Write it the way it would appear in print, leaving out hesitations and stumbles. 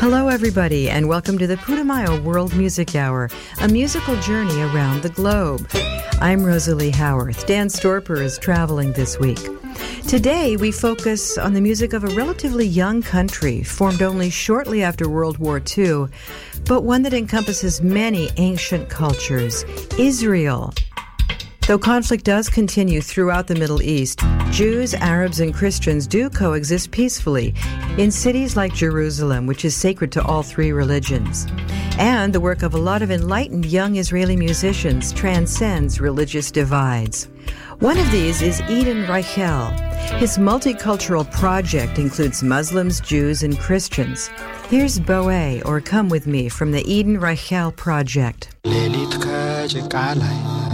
Hello, everybody, and welcome to the Putumayo World Music Hour, a musical journey around the globe. I'm Rosalie Howarth. Dan Storper is traveling this week. Today, we focus on the music of a relatively young country, formed only shortly after World War II, but one that encompasses many ancient cultures, Israel. Though conflict does continue throughout the Middle East, Jews, Arabs, and Christians do coexist peacefully in cities like Jerusalem, which is sacred to all three religions. And the work of a lot of enlightened young Israeli musicians transcends religious divides. One of these is Eden Reichel. His multicultural project includes Muslims, Jews, and Christians. Here's Boé, or Come With Me, from the Eden Reichel project.